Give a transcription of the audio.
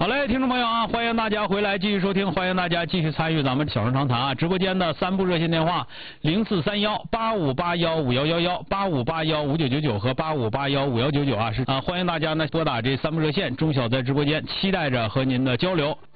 好嘞，听众朋友啊，欢迎大家回来继续收听，欢迎大家继续参与咱们小声长谈啊，直播间的3部热线电话043185815111、85815999和85815199啊，欢迎大家呢拨打这3部热线，钟晓在直播间期待着和您的交流。